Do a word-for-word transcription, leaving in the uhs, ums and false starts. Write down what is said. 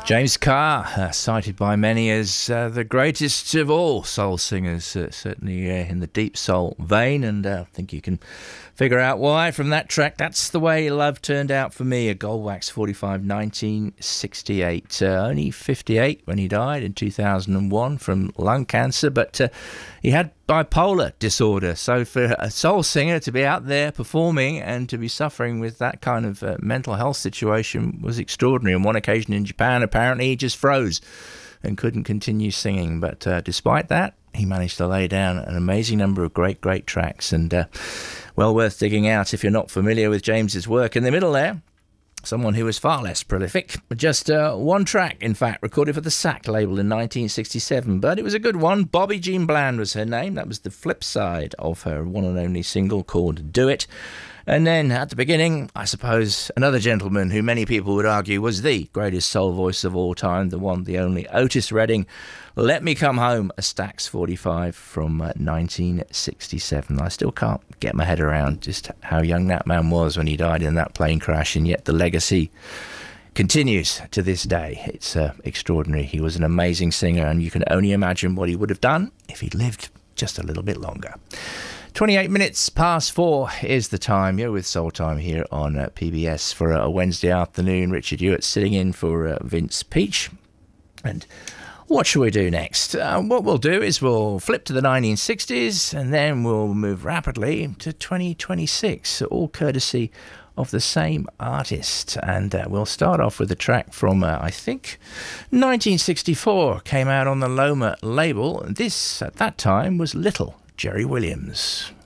James Carr, uh, cited by many as uh, the greatest of all soul singers, uh, certainly uh, in the deep soul vein, and uh, I think you can figure out why from that track. That's the way love turned out for me, a Goldwax forty-five, nineteen sixty-eight. Uh, only fifty-eight when he died in two thousand one from lung cancer, but uh, he had bipolar disorder. So for a soul singer to be out there performing and to be suffering with that kind of uh, mental health situation was extraordinary. On one occasion in Japan, apparently he just froze and couldn't continue singing. But uh, despite that, he managed to lay down an amazing number of great, great tracks, and uh, well worth digging out if you're not familiar with James's work. In the middle there, someone who was far less prolific, just uh, one track, in fact, recorded for the S A C label in nineteen sixty-seven, but it was a good one. Bobby Jean Bland was her name. That was the flip side of her one and only single called Do It. And then at the beginning, I suppose, another gentleman who many people would argue was the greatest soul voice of all time, the one, the only, Otis Redding. Let Me Come Home, a Stax forty-five from uh, nineteen sixty-seven. I still can't get my head around just how young that man was when he died in that plane crash, and yet the legacy continues to this day. It's uh, extraordinary. He was an amazing singer, and you can only imagine what he would have done if he'd lived just a little bit longer. twenty-eight minutes past four is the time. You're with Soul Time here on uh, P B S for a Wednesday afternoon. Richard Hewitt sitting in for uh, Vince Peach. And what shall we do next? Uh, what we'll do is we'll flip to the nineteen sixties and then we'll move rapidly to twenty twenty-six, all courtesy of the same artist. And uh, we'll start off with a track from, uh, I think, nineteen sixty-four. Came out on the Loma label. This, at that time, was Little Jerry Williams.